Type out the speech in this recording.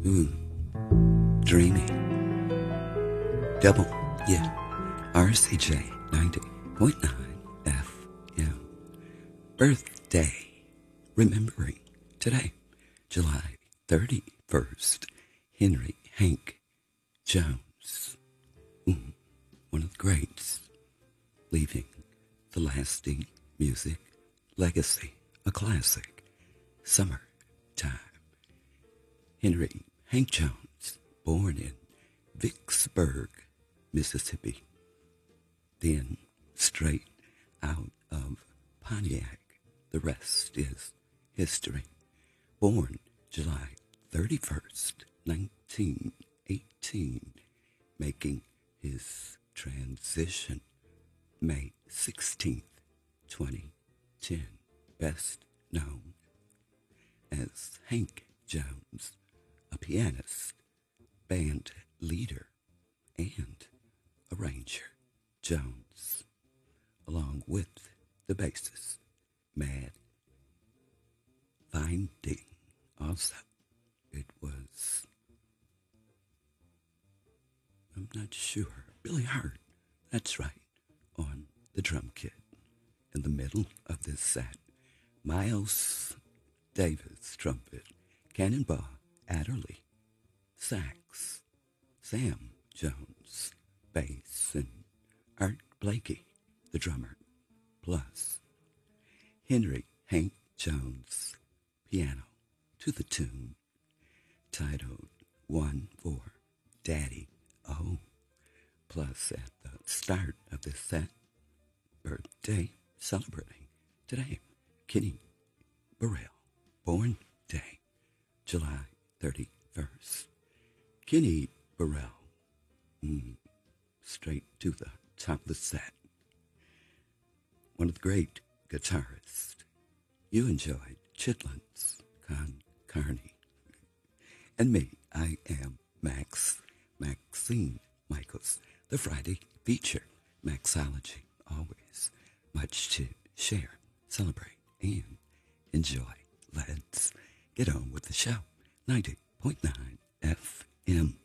Ooh, dreamy. Double, yeah. RCJ 90.9 FM. Birthday. Remembering today, July 31st, Henry Hank Jones. One of the greats, leaving the lasting music legacy, a classic, Summertime. Henry Hank Jones, born in Vicksburg, Mississippi, then straight out of Pontiac. The rest is history. Born July 31st, 1918, making his transition May 16th, 2010, best known as Hank Jones, a pianist, band leader, and arranger. Jones, along with the bassist, Mad Finding. Also, it was, I'm not sure, Billy Hart, that's right, on the drum kit. In the middle of this set, Miles Davis, trumpet, Cannonball Adderley, sax, Sam Jones, bass, and Art Blakey, the drummer, plus Henry Hank Jones, piano, to the tune titled One for Daddy O. Plus, at the start of this set, birthday celebrating today, Kenny Burrell, born day, July 31st. Kenny Burrell, straight to the top of the set. One of the great guitarists. You enjoyed Chitlins, Con Carney. And me, I am Maxine Michaels, the Friday feature, Maxology, always much to share, celebrate, and enjoy. Let's get on with the show. 90.9 FM.